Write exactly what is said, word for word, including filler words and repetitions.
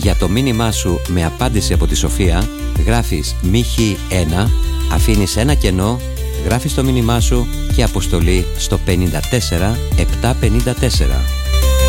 Για το μήνυμά σου με απάντηση από τη Σοφία γράφεις Μίχη ένα, αφήνεις ένα κενό, γράφεις το μήνυμά σου και αποστολή στο πέντε τέσσερα επτακόσια πενήντα τέσσερα.